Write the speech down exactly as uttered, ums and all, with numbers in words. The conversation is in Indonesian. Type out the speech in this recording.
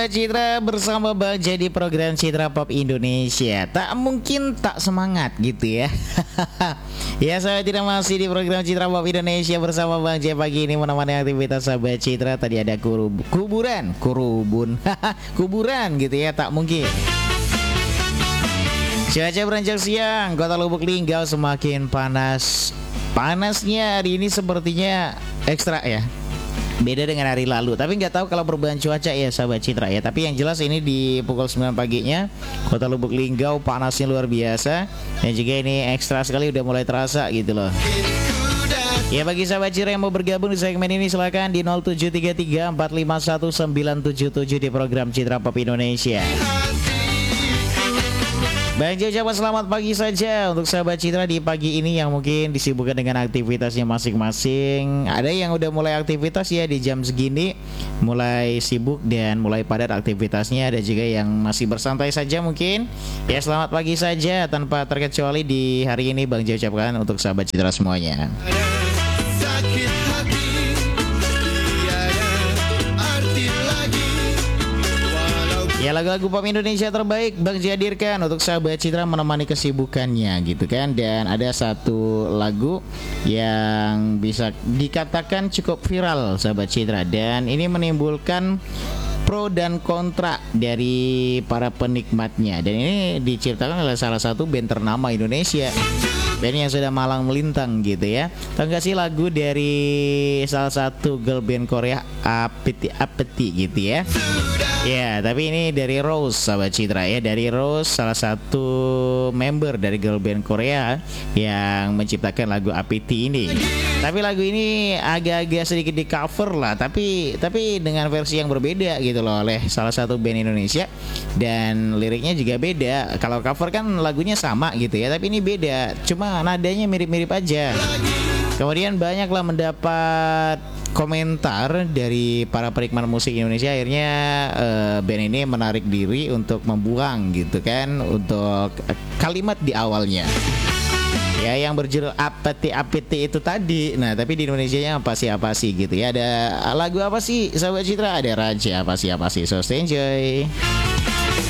Citra bersama Bang jadi program Citra Pop Indonesia. Tak mungkin tak semangat gitu ya. Ya saya tidak masih di program Citra Pop Indonesia bersama Bang J pagi ini menemani aktivitas sahabat Citra. Tadi ada kurub, kuburan, kurubun, kuburan gitu ya, tak mungkin. Cuaca beranjak siang, Kota Lubuk Linggau semakin panas. Panasnya hari ini sepertinya ekstra ya. Beda dengan hari lalu, tapi nggak tahu kalau perubahan cuaca ya sahabat Citra ya. Tapi yang jelas ini di pukul sembilan paginya Kota Lubuk Linggau panasnya luar biasa. Dan juga ini ekstra sekali udah mulai terasa gitu loh. Ya bagi sahabat Citra yang mau bergabung di segmen ini silakan di nol tujuh tiga tiga empat lima satu sembilan tujuh tujuh di program Citra Pop Indonesia. Bang Jo ucapkan selamat pagi saja untuk sahabat Citra di pagi ini yang mungkin disibukkan dengan aktivitasnya masing-masing. Ada yang udah mulai aktivitas ya di jam segini, mulai sibuk dan mulai padat aktivitasnya. Ada juga yang masih bersantai saja mungkin. Ya selamat pagi saja tanpa terkecuali di hari ini Bang Jo ucapkan untuk sahabat Citra semuanya. Ya lagu-lagu pop Indonesia terbaik Bang J hadirkan untuk sahabat Citra menemani kesibukannya gitu kan. Dan ada satu lagu yang bisa dikatakan cukup viral sahabat Citra, dan ini menimbulkan pro dan kontra dari para penikmatnya. Dan ini diciptakan oleh salah satu band ternama Indonesia, band yang sudah malang melintang gitu ya. Tahu gak sih lagu dari salah satu girl band Korea, Apeti Apeti gitu ya. Ya, tapi ini dari Rose sahabat Citra ya. Dari Rose, salah satu member dari girl band Korea yang menciptakan lagu Apeti ini. Tapi lagu ini agak-agak sedikit di cover lah, tapi tapi dengan versi yang berbeda gitu loh oleh salah satu band Indonesia. Dan liriknya juga beda. Kalau cover kan lagunya sama gitu ya, tapi ini beda, cuma nadanya mirip-mirip aja. Kemudian banyaklah mendapat komentar dari para penikmat musik Indonesia. Akhirnya uh, band ini menarik diri untuk membuang gitu kan untuk kalimat di awalnya ya yang berjudul apeti-apeti itu tadi. Nah tapi di Indonesianya apa sih apa sih gitu ya. Ada lagu apa sih sahabat Citra? Ada Raja apa sih apa sih. So stay enjoy.